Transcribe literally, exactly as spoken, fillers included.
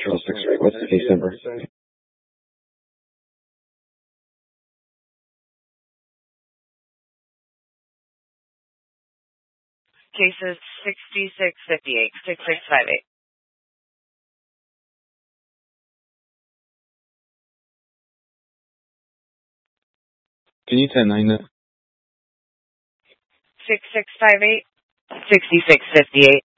Central District Street. What's the case number? Case is sixty-six fifty-eight, six six five eight. Can you ten nine that? six six five eight, sixty-six fifty-eight.